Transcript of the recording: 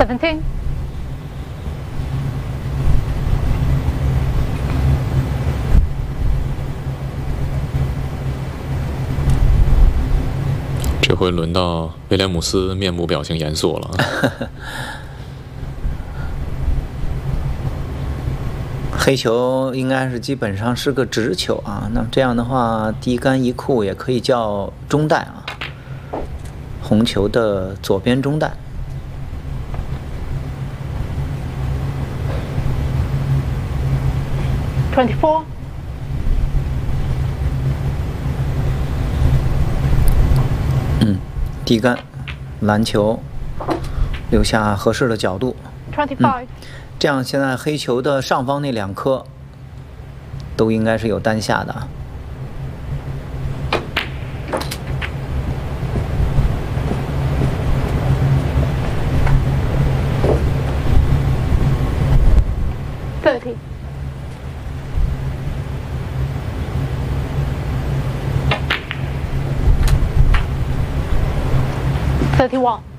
17. 这回轮到威廉姆斯面部表情严肃了。 黑球应该是基本上是个直球啊，那么这样的话，低杆一库也可以叫中带啊，红球的左边中带。 24. 低杆篮球，留下合适的角度。 25. 这样现在黑球的上方那2颗都应该是有单下的。 30. 31.